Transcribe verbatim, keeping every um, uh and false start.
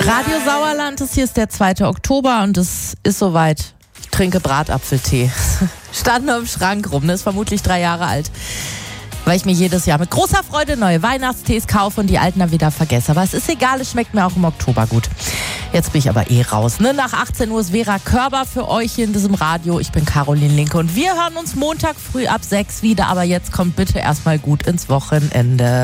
Radio Sauerland ist hier, ist der zweite Oktober und es ist soweit. Ich trinke Bratapfeltee. Stand nur im Schrank rum, ne? Ist vermutlich drei Jahre alt. Weil ich mir jedes Jahr mit großer Freude neue Weihnachtstees kaufe und die alten dann wieder vergesse. Aber es ist egal, es schmeckt mir auch im Oktober gut. Jetzt bin ich aber eh raus. Ne? Nach achtzehn Uhr ist Vera Körber für euch hier in diesem Radio. Ich bin Caroline Linke und wir hören uns Montag früh ab sechs wieder. Aber jetzt kommt bitte erstmal gut ins Wochenende.